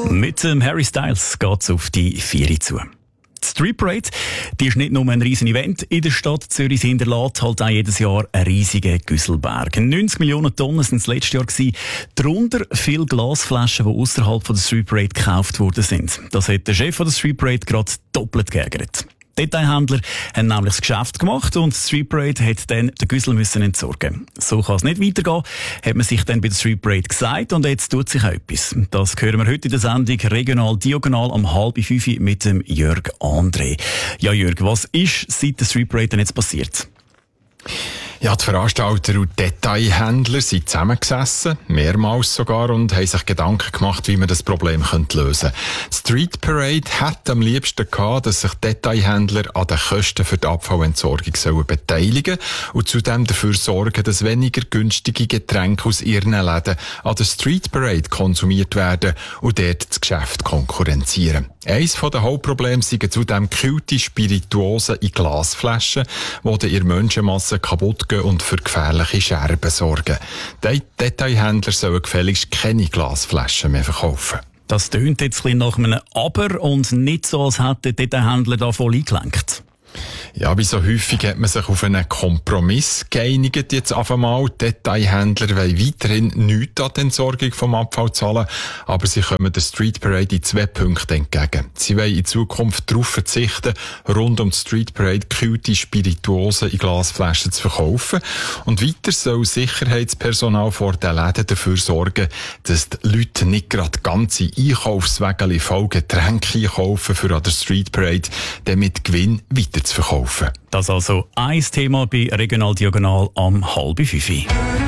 Mit dem Harry Styles geht's auf die 4 zu. Die Street Parade, die ist nicht nur ein riesen Event in der Stadt Zürich, sie hinterlässt halt auch jedes Jahr einen riesigen Güsselberg. 90 Millionen Tonnen sind es letztes Jahr gewesen. Darunter viele Glasflaschen, die außerhalb der Street Parade gekauft worden sind. Das hat der Chef der Street Parade gerade doppelt geärgert. Detailhändler haben nämlich das Geschäft gemacht und die Street Parade hat dann den Güssel müssen entsorgen. So kann es nicht weitergehen, hat man sich dann bei der Street Parade gesagt, und jetzt tut sich etwas. Das hören wir heute in der Sendung Regional Diagonal um 4:30 mit dem Jörg André. Ja, Jörg, was ist seit der Street Parade denn jetzt passiert? Ja, die Veranstalter und Detailhändler sind zusammengesessen, mehrmals sogar, und haben sich Gedanken gemacht, wie man das Problem lösen könnte. Die Street Parade hätte am liebsten gehabt, dass sich Detailhändler an den Kosten für die Abfallentsorgung beteiligen und zudem dafür sorgen, dass weniger günstige Getränke aus ihren Läden an der Street Parade konsumiert werden und dort das Geschäft konkurrenzieren. Eines der Hauptprobleme sind zudem gekühlte Spirituosen in Glasflaschen, die in der Menschenmasse kaputt gehen und für gefährliche Scherben sorgen. Die Detailhändler sollen gefälligst keine Glasflaschen mehr verkaufen. Das tönt jetzt ein bisschen nach einem Aber und nicht so, als hätte der Detailhändler da voll eingelenkt. Ja, wie so häufig hat man sich auf einen Kompromiss geeinigt jetzt auf einmal. Die Detailhändler wollen weiterhin nichts an die Entsorgung vom Abfall zahlen, aber sie kommen der Street Parade in 2 Punkten entgegen. Sie wollen in Zukunft darauf verzichten, rund um die Street Parade gekühlte Spirituosen in Glasflaschen zu verkaufen. Und weiter soll Sicherheitspersonal vor den Läden dafür sorgen, dass die Leute nicht gerade ganze Einkaufswägel voll Getränke einkaufen, für an der Street Parade dann mit Gewinn weiter zu verkaufen. Das also ein Thema bei Regional Diagonal um 4:30.